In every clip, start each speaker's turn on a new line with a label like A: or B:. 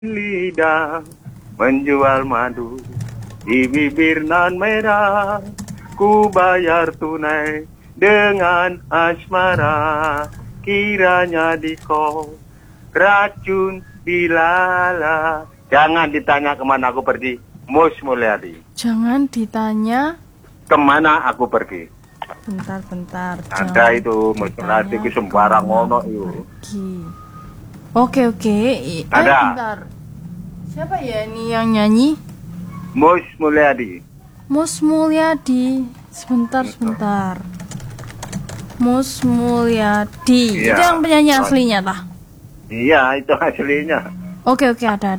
A: lidah menjual madu di bibir nan merah, ku bayar tunai dengan asmara, kiranya di kau racun dilala. Jangan ditanya kemana aku pergi, Mus Mulyadi.
B: Jangan ditanya
A: kemana aku pergi.
B: Bentar.
A: Ada itu Mus Mulyadi ku sembarang ngono itu.
B: Oke.
A: Ada.
B: Bentar. Siapa ya ini yang nyanyi?
A: Mus Mulyadi.
B: Mus Mulyadi. Sebentar. Mus Mulyadi.
A: Iya.
B: Itu yang penyanyi aslinya tah?
A: Iya, itu aslinya.
B: Oke, ada.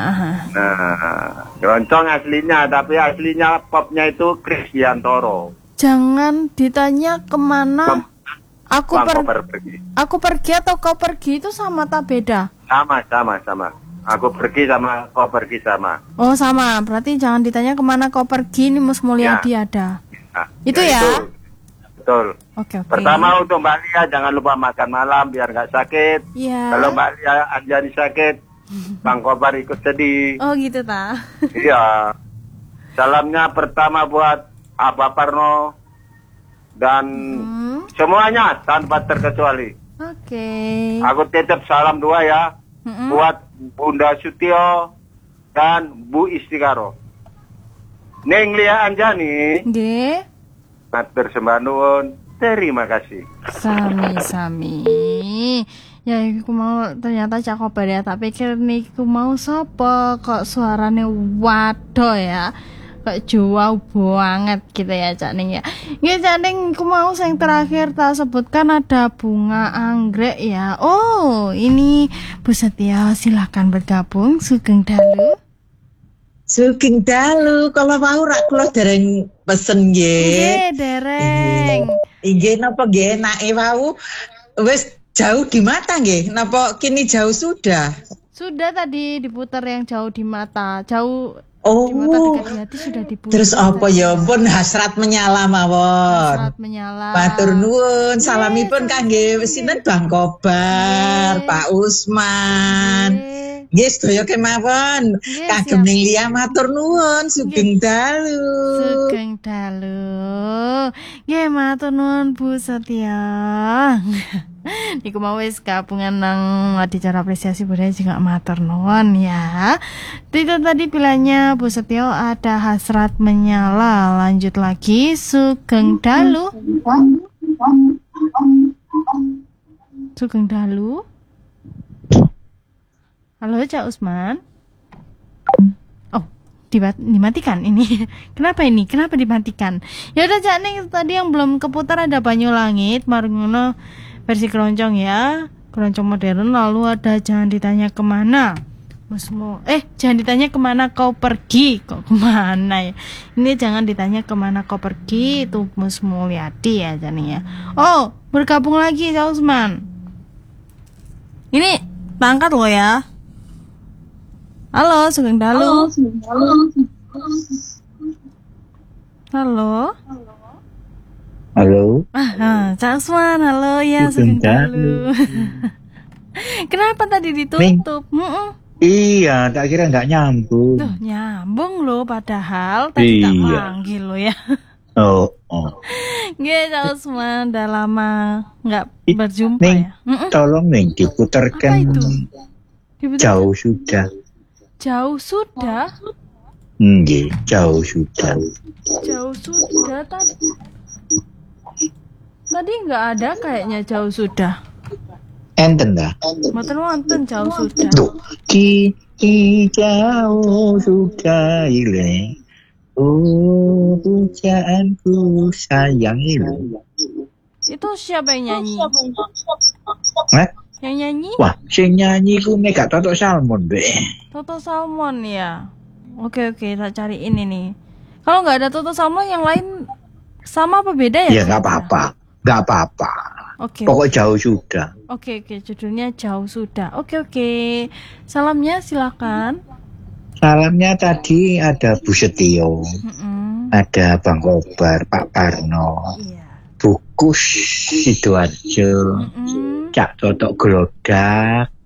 A: Nah, keroncong aslinya, tapi aslinya popnya itu Krisdiantoro.
B: Jangan ditanya kemana aku
A: pergi.
B: Aku pergi atau kau pergi itu sama tak beda?
A: Sama. Aku pergi sama kau pergi sama.
B: Oh sama, berarti jangan ditanya kemana kau pergi, ini Mus Mulyadi ada.
A: Nah,
B: itu ya?
A: Betul.
B: Oke.
A: Pertama untuk Mbak Lia jangan lupa makan malam biar nggak sakit.
B: Iya.
A: Kalau Mbak Lia Anjani sakit, Bang Kobar ikut sedih.
B: Oh gitu ta?
A: Iya. Salamnya pertama buat Abah Parno dan semuanya tanpa terkecuali.
B: Oke.
A: Aku titip salam dua ya buat Bunda Sutio dan Bu Istikaro. Neng Lia Anjani.
B: Nggih.
A: Matur sembah nuwun. Terima kasih.
B: Sami. Ya aku mau ternyata Cak Kobar ya, tak pikir niku mau sapa kok suarane waduh ya. Kok jauh banget gitu ya Cak Ning ya. Nggih Cak Ning aku mau yang terakhir tak sebutkan ada bunga anggrek ya. Oh, ini Bu Setia silakan bergabung Sugeng Dalu.
C: Sugeng dalu, kalau mau rak kula dereng pesen nggih.
B: Nggih, dereng.
C: Nggih napa nggih enake wau wis jauh di mata nggih. Napa kini jauh sudah?
B: Sudah tadi diputar yang jauh di mata, jauh
C: di
B: mata dekat di hati sudah diputar.
C: Terus apa ya pun hasrat menyala mawon.
B: Hasrat menyala.
C: Matur nuwun, salamipun kangge sinten Bang Kobar, Pak Usman. Nggih sedaya kemawon. Kagem ning Lia matur nuwun Sugeng dalu.
B: Sugeng dalu. Nggih matur nuwun Bu Setia. Niku mau wis gabungan nang acara apresiasi budaya juga matur nuwun ya. Itu tadi pilihannya Bu Setio ada hasrat menyala. Lanjut lagi Sugeng dalu. Sugeng dalu. Halo Cak Usman. Oh, dimatikan ini. Kenapa ini? Kenapa dimatikan? Ya udah Cak Ning, tadi yang belum keputar ada Banyu Langit, Marungono versi keroncong ya. Keroncong modern, lalu ada jangan ditanya kemana. Jangan ditanya kemana kau pergi. Kok kemana ya? Ini jangan ditanya kemana kau pergi. Itu Mus Mulyadi ya Cak Ning ya. Oh, bergabung lagi Cak Usman. Ini angkat loh ya. Halo, Sugeng dalu. Halo. Cak Usman, halo ya Sugeng dalu. Kenapa tadi ditutup?
D: Iya, tak kira nggak nyambung.
B: Tuh, nyambung loh padahal tadi tak panggil lo ya.
D: Oh.
B: Nggih, Cak Usman, udah lama nggak berjumpa
D: Ning,
B: ya.
D: tolong Ning diputarkan. Jauh sudah.
B: Jauh sudah?
D: Nggih, jauh sudah.
B: Jauh sudah tadi. Tadi nggak ada kayaknya jauh sudah.
D: Enten dah.
B: Mboten wonten jauh sudah.
D: Tuh, kini jauh sudah ile. Oh, pujaanku sayang ile.
B: Itu siapa yang nyanyi? Yang nyanyi?
D: Wah, sing nyanyi ku mek gak Toto Salmon, Mbak.
B: Toto Salmon ya. Oke, tak cariin ini. Kalau nggak ada Toto Salmon yang lain sama apa beda ya?
D: Ya nggak apa-apa.
B: Oke.
D: Pokok jauh sudah.
B: Oke, judulnya jauh sudah. Oke. Salamnya silakan.
D: Salamnya tadi ada Bu Setio, ada Bang Kobar, Pak Parno, Bukus Sidoarjo, Cak Totok Glodak,